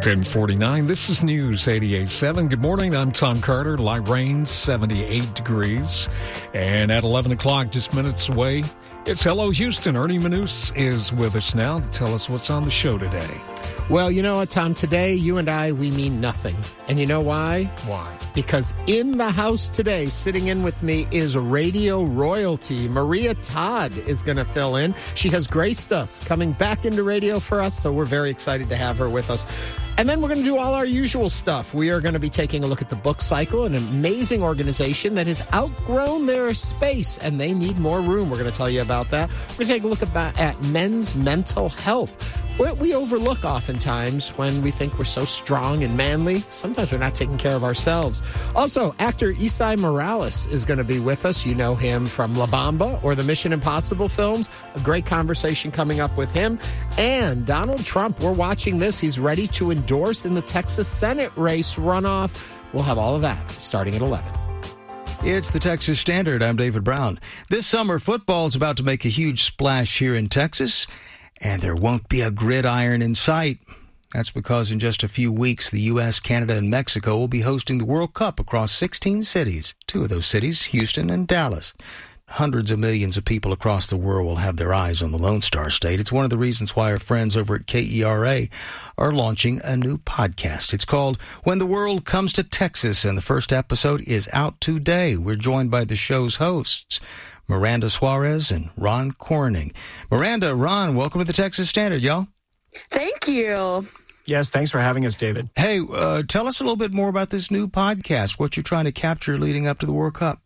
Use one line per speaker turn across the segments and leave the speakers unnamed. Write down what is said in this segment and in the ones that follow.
10:49. This is News 88.7. Good morning. I'm Tom Carter. Light rain, 78 degrees. And at 11 o'clock, just minutes away, it's Hello Houston. Ernie Manous is with us now to tell us what's on the show today.
Well, you know what, Tom? Today, you and I, we mean nothing. And you know why?
Why?
Because in the house today, sitting in with me, is radio royalty. Maria Todd is going to fill in. She has graced us, coming back into radio for us, so we're very excited to have her with us. And then we're going to do all our usual stuff. We are going to be taking a look at the Book Cycle, an amazing organization that has outgrown their space, and they need more room. We're going to tell you about that. We're going to take a look at men's mental health. What we overlook oftentimes when we think we're so strong and manly, sometimes we're not taking care of ourselves. Also, actor Esai Morales is going to be with us. You know him from La Bamba or the Mission Impossible films. A great conversation coming up with him. And Donald Trump, we're watching this. He's ready to endorse in the Texas Senate race runoff. We'll have all of that starting at 11.
It's the Texas Standard. I'm David Brown. This summer, football is about to make a huge splash here in Texas, and there won't be a gridiron in sight. That's because in just a few weeks, the U.S., Canada, and Mexico will be hosting the World Cup across 16 cities. Two of those cities, Houston and Dallas. Hundreds of millions of people across the world will have their eyes on the Lone Star State. It's one of the reasons why our friends over at KERA are launching a new podcast. It's called When the World Comes to Texas, and the first episode is out today. We're joined by the show's hosts, Miranda Suarez and Ron Corning. Miranda, Ron, welcome to the Texas Standard, y'all.
Thank you.
Yes, thanks for having us, David.
Hey, tell us a little bit more about this new podcast, what you're trying to capture leading up to the World Cup.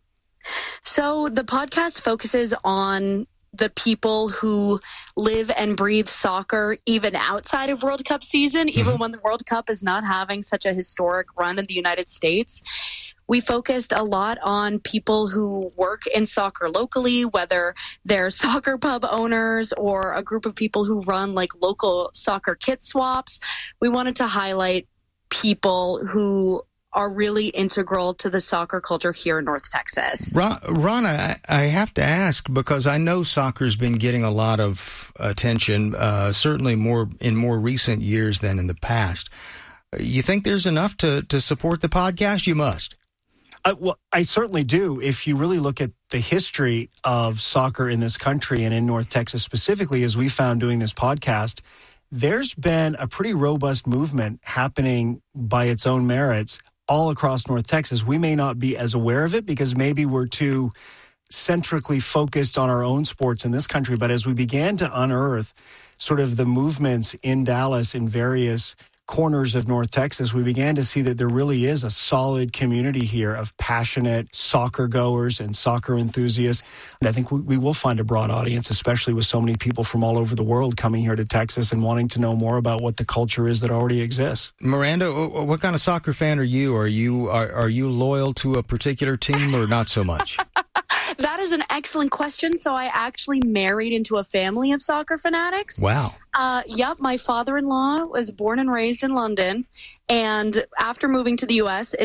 So the podcast focuses on the people who live and breathe soccer even outside of World Cup season, even when the World Cup is not having such a historic run in the United States. We focused a lot on people who work in soccer locally, whether they're soccer pub owners or a group of people who run like local soccer kit swaps. We wanted to highlight people who are really integral to the soccer culture here in North Texas.
Ron, I have to ask, because I know soccer's been getting a lot of attention, certainly more in more recent years than in the past. You think there's enough to support the podcast? You must.
Well, I certainly do. If you really look at the history of soccer in this country and in North Texas specifically, as we found doing this podcast, there's been a pretty robust movement happening by its own merits all across North Texas. We may not be as aware of it because maybe we're too centrically focused on our own sports in this country. But as we began to unearth sort of the movements in Dallas in various corners of North Texas, we began to see that there really is a solid community here of passionate soccer goers and soccer enthusiasts. And I think we will find a broad audience, especially with so many people from all over the world coming here to Texas and wanting to know more about what the culture is that already exists.
Miranda, what kind of soccer fan are you? Are you loyal to a particular team or not so much?
That is an excellent question. So I actually married into a family of soccer fanatics.
Wow.
Yep. My father-in-law was born and raised in London. And after moving to the U.S.